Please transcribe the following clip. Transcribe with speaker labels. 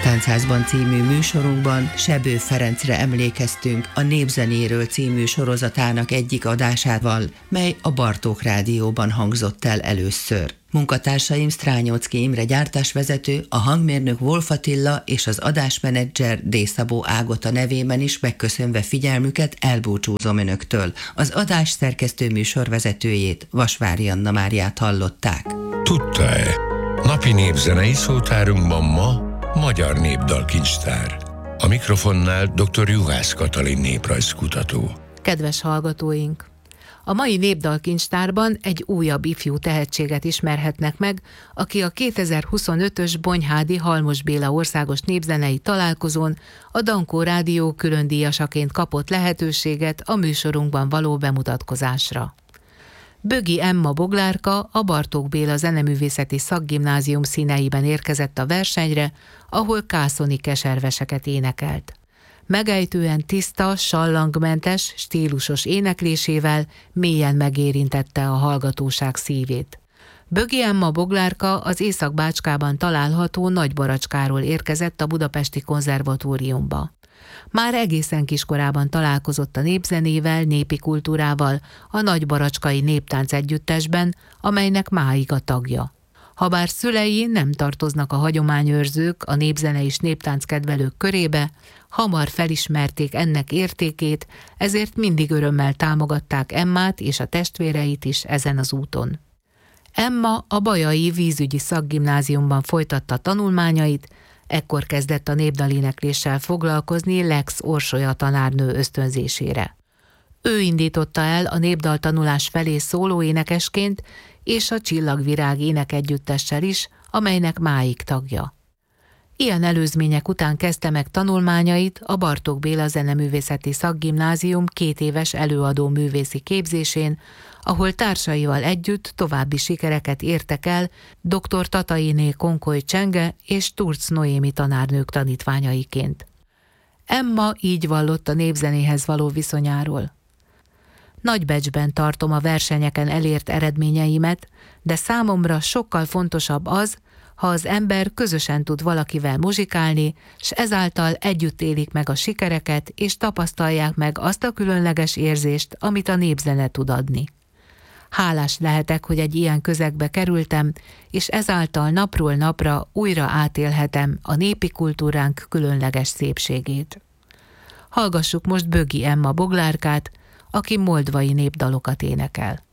Speaker 1: Néptáncházban című műsorunkban Sebő Ferencre emlékeztünk a Népzenéről című sorozatának egyik adásával, mely a Bartók Rádióban hangzott el először. Munkatársaim Strányóczky Imre gyártásvezető, a hangmérnök Wolf Attila és az adásmenedzser D. Szabó Ágota nevében is megköszönve figyelmüket elbúcsúzom önöktől. Az adás szerkesztő műsorvezetőjét, Vasvári Anna Máriát hallották.
Speaker 2: Tudta-e? Napi népzenei szótárunkban ma Magyar Népdalkincstár. A mikrofonnál dr. Juhász Katalin néprajzkutató.
Speaker 3: Kedves hallgatóink! A mai Népdalkincstárban egy újabb ifjú tehetséget ismerhetnek meg, aki a 2025-ös Bonyhádi Halmos Béla országos népzenei találkozón a Dankó Rádió különdíjasaként kapott lehetőséget a műsorunkban való bemutatkozásra. Bögi Emma Boglárka a Bartók Béla Zeneművészeti Szakgimnázium színeiben érkezett a versenyre, ahol kászoni keserveseket énekelt. Megejtően tiszta, sallangmentes, stílusos éneklésével mélyen megérintette a hallgatóság szívét. Bögi Emma Boglárka az Észak-Bácskában található Nagybaracskáról érkezett a Budapesti Konzervatóriumba. Már egészen kiskorában találkozott a népzenével, népi kultúrával a Nagybaracskai Néptánc Együttesben, amelynek máig a tagja. Habár szülei nem tartoznak a hagyományőrzők, a népzene és néptánc kedvelők körébe, hamar felismerték ennek értékét, ezért mindig örömmel támogatták Emmát és a testvéreit is ezen az úton. Emma a Bajai Vízügyi Szakgimnáziumban folytatta tanulmányait, ekkor kezdett a népdalénekléssel foglalkozni Lex Orsolya tanárnő ösztönzésére. Ő indította el a népdaltanulás felé szóló énekesként, és a Csillagvirág énekegyüttessel is, amelynek máig tagja. Ilyen előzmények után kezdte meg tanulmányait a Bartók Béla Zeneművészeti Szakgimnázium 2 éves előadó művészi képzésén, ahol társaival együtt további sikereket értek el dr. Tatainé Konkoly Csenge és Turc Noémi tanárnők tanítványaiként. Emma így vallott a népzenéhez való viszonyáról. Nagy becsben tartom a versenyeken elért eredményeimet, de számomra sokkal fontosabb az, ha az ember közösen tud valakivel muzsikálni, s ezáltal együtt élik meg a sikereket, és tapasztalják meg azt a különleges érzést, amit a népzene tud adni. Hálás lehetek, hogy egy ilyen közegbe kerültem, és ezáltal napról napra újra átélhetem a népi kultúránk különleges szépségét. Hallgassuk most Bögi Emma Boglárkát, aki moldvai népdalokat énekel.